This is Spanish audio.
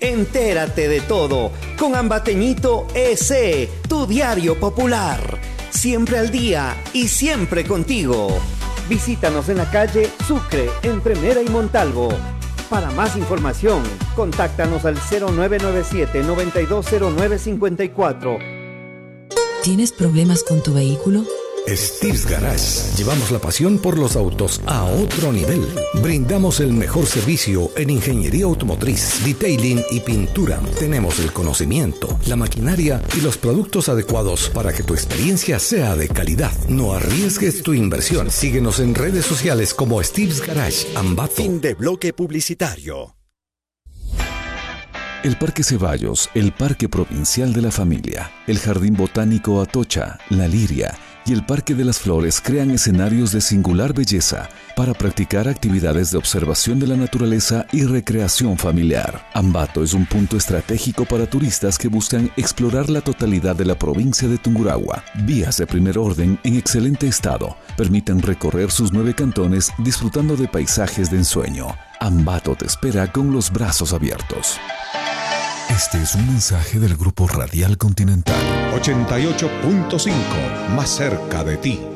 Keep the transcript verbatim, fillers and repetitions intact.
Entérate de todo con Ambateñito E C, tu diario popular. Siempre al día y siempre contigo. Visítanos en la calle Sucre, entre Mera y Montalvo. Para más información, contáctanos al cero nueve nueve siete, noventa y dos cero nueve cincuenta y cuatro. ¿Tienes problemas con tu vehículo? Steve's Garage. Llevamos la pasión por los autos a otro nivel. Brindamos el mejor servicio en ingeniería automotriz, detailing y pintura. Tenemos el conocimiento, la maquinaria y los productos adecuados para que tu experiencia sea de calidad. No arriesgues tu inversión. Síguenos en redes sociales como Steve's Garage Ambato. Fin de bloque publicitario. El Parque Ceballos, el Parque Provincial de la Familia, el Jardín Botánico Atocha, La Liria y el Parque de las Flores crean escenarios de singular belleza para practicar actividades de observación de la naturaleza y recreación familiar. Ambato es un punto estratégico para turistas que buscan explorar la totalidad de la provincia de Tungurahua. Vías de primer orden en excelente estado permiten recorrer sus nueve cantones disfrutando de paisajes de ensueño. Ambato te espera con los brazos abiertos. Este es un mensaje del Grupo Radial Continental. ochenta y ocho punto cinco, más cerca de ti.